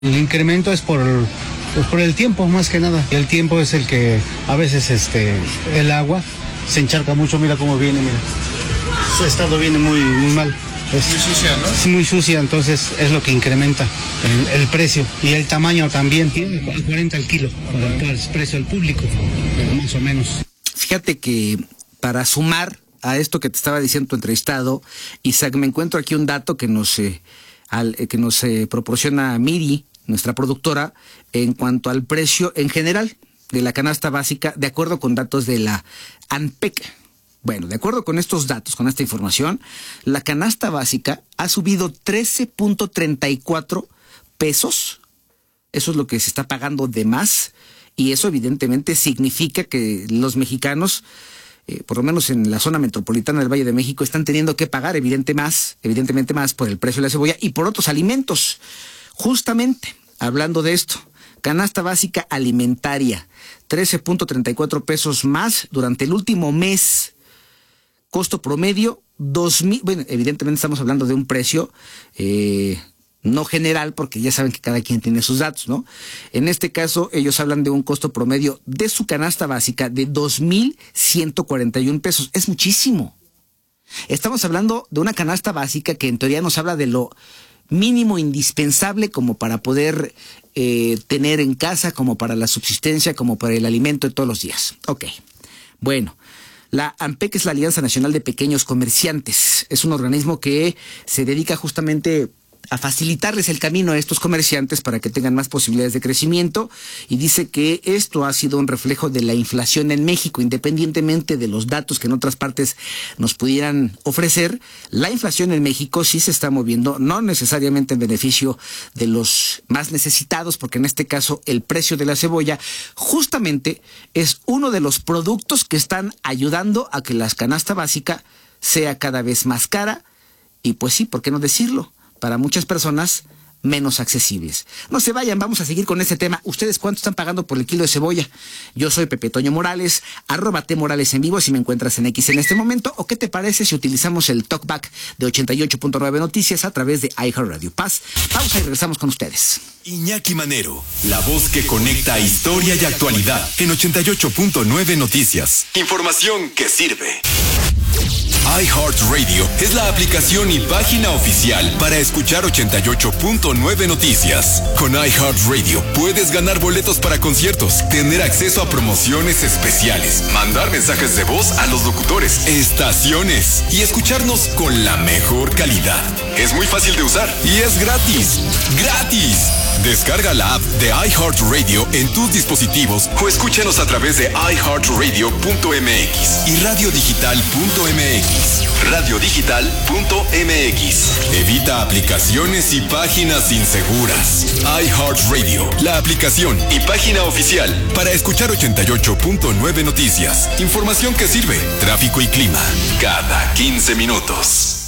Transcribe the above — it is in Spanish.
El incremento es pues por el tiempo, más que nada. El tiempo es el que a veces el agua se encharca mucho. Mira cómo viene, mira. Su estado viene muy mal. Es muy sucia, ¿no? Es muy sucia, entonces es lo que incrementa el precio. Y el tamaño también, tiene 40 al kilo para el precio al público, más o menos. Fíjate que para sumar a esto que te estaba diciendo tu entrevistado, Isaac, me encuentro aquí un dato que nos proporciona Miri, nuestra productora, en cuanto al precio en general de la canasta básica, de acuerdo con datos de la ANPEC. Bueno, de acuerdo con estos datos, con esta información, la canasta básica ha subido 13.34 pesos. Eso es lo que se está pagando de más, y eso evidentemente significa que los mexicanos, por lo menos en la zona metropolitana del Valle de México, están teniendo que pagar evidentemente más por el precio de la cebolla y por otros alimentos. Justamente, hablando de esto, canasta básica alimentaria, 13.34 pesos más durante el último mes. Costo promedio, 2,000, bueno, evidentemente estamos hablando de un precio no general, porque ya saben que cada quien tiene sus datos, ¿no? En este caso, ellos hablan de un costo promedio de su canasta básica de 2,141 pesos. Es muchísimo. Estamos hablando de una canasta básica que en teoría nos habla de lo mínimo indispensable como para poder tener en casa, como para la subsistencia, como para el alimento de todos los días. Ok, bueno. La ANPEC es la Alianza Nacional de Pequeños Comerciantes. Es un organismo que se dedica justamente a facilitarles el camino a estos comerciantes para que tengan más posibilidades de crecimiento, y dice que esto ha sido un reflejo de la inflación en México, independientemente de los datos que en otras partes nos pudieran ofrecer. La inflación en México sí se está moviendo, no necesariamente en beneficio de los más necesitados, porque en este caso el precio de la cebolla justamente es uno de los productos que están ayudando a que la canasta básica sea cada vez más cara y, pues sí, ¿por qué no decirlo?, para muchas personas menos accesibles. No se vayan, vamos a seguir con este tema. ¿Ustedes cuánto están pagando por el kilo de cebolla? Yo soy Pepe Toño Morales, @T_Morales en vivo si me encuentras en X en este momento. ¿O qué te parece si utilizamos el talkback de 88.9 Noticias a través de iHeartRadio? Pausa y regresamos con ustedes. Iñaki Manero, la voz que conecta historia y actualidad en 88.9 Noticias. Información que sirve. iHeartRadio es la aplicación y página oficial para escuchar 88.9 Noticias. Con iHeartRadio puedes ganar boletos para conciertos, tener acceso a promociones especiales, mandar mensajes de voz a los locutores, estaciones y escucharnos con la mejor calidad. Es muy fácil de usar y es gratis. ¡Gratis! Descarga la app de iHeartRadio en tus dispositivos o escúchanos a través de iHeartRadio.mx y radiodigital.mx. Radiodigital.mx. Evita aplicaciones y páginas inseguras. iHeartRadio, la aplicación y página oficial para escuchar 88.9 Noticias. Información que sirve. Tráfico y clima cada 15 minutos.